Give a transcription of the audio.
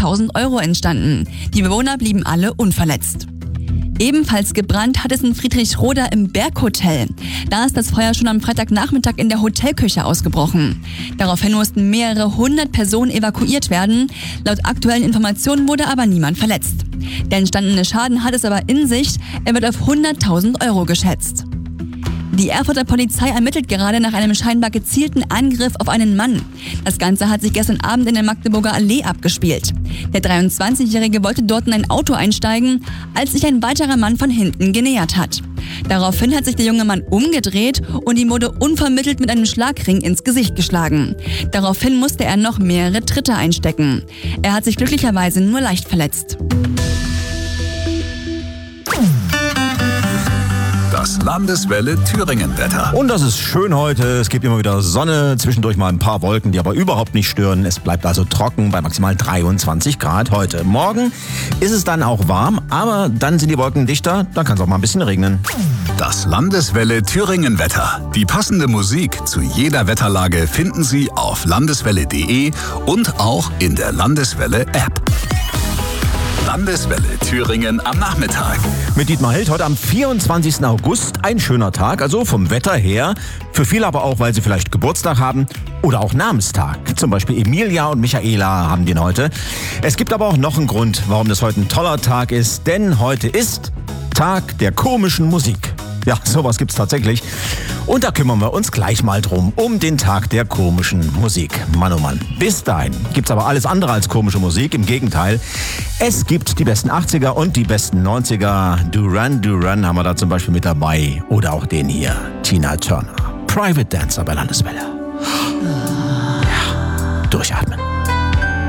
100.000 € entstanden. Die Bewohner blieben alle unverletzt. Ebenfalls gebrannt hat es in Friedrichroda im Berghotel. Da ist das Feuer schon am Freitagnachmittag in der Hotelküche ausgebrochen. Daraufhin mussten mehrere hundert Personen evakuiert werden. Laut aktuellen Informationen wurde aber niemand verletzt. Der entstandene Schaden hat es aber in sich. Er wird auf 100.000 € geschätzt. Die Erfurter Polizei ermittelt gerade nach einem scheinbar gezielten Angriff auf einen Mann. Das Ganze hat sich gestern Abend in der Magdeburger Allee abgespielt. Der 23-Jährige wollte dort in ein Auto einsteigen, als sich ein weiterer Mann von hinten genähert hat. Daraufhin hat sich der junge Mann umgedreht und ihm wurde unvermittelt mit einem Schlagring ins Gesicht geschlagen. Daraufhin musste er noch mehrere Tritte einstecken. Er hat sich glücklicherweise nur leicht verletzt. Das Landeswelle Thüringen-Wetter. Und das ist schön heute. Es gibt immer wieder Sonne, zwischendurch mal ein paar Wolken, die aber überhaupt nicht stören. Es bleibt also trocken bei maximal 23 Grad heute. Morgen ist es dann auch warm, aber dann sind die Wolken dichter, dann kann es auch mal ein bisschen regnen. Das Landeswelle Thüringen-Wetter. Die passende Musik zu jeder Wetterlage finden Sie auf landeswelle.de und auch in der Landeswelle-App. Landeswelle Thüringen am Nachmittag. Mit Dietmar Hild heute am 24. August. Ein schöner Tag, also vom Wetter her. Für viele aber auch, weil sie vielleicht Geburtstag haben oder auch Namenstag. Zum Beispiel Emilia und Michaela haben den heute. Es gibt aber auch noch einen Grund, warum das heute ein toller Tag ist. Denn heute ist Tag der komischen Musik. Ja, sowas gibt's tatsächlich. Und da kümmern wir uns gleich mal drum, um den Tag der komischen Musik. Mann, oh Mann. Bis dahin gibt's aber alles andere als komische Musik. Im Gegenteil, es gibt die besten 80er und die besten 90er. Duran Duran haben wir da zum Beispiel mit dabei. Oder auch den hier, Tina Turner. Private Dancer bei Landeswelle. Ja, durchatmen.